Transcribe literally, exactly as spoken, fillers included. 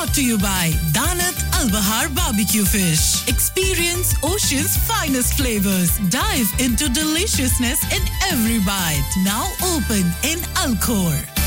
brought to you by Danat Al Bahar Barbecue Fish. Experience Ocean's finest flavors. Dive into deliciousness in every bite. Now open in Alcor.